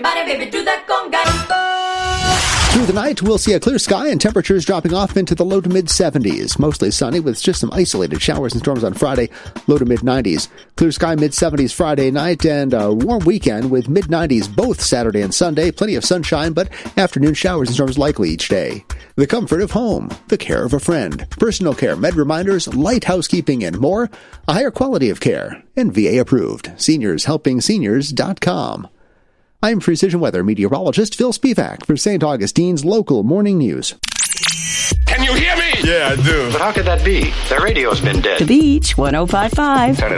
everybody, baby, do that conga. Through the night, we'll see a clear sky and temperatures dropping off into the low to mid-70s. Mostly sunny with just some isolated showers and storms on Friday, low to mid-90s. Clear sky, mid-70s Friday night, and a warm weekend with mid-90s both Saturday and Sunday. Plenty of sunshine, but afternoon showers and storms likely each day. The comfort of home, the care of a friend, personal care, med reminders, light housekeeping, and more. A higher quality of care, and VA approved. SeniorsHelpingSeniors.com. I'm Precision Weather meteorologist Phil Spivak for St. Augustine's Local Morning News. Can you hear me? Yeah, I do. But how could that be? The radio's been dead. The Beach 105.5.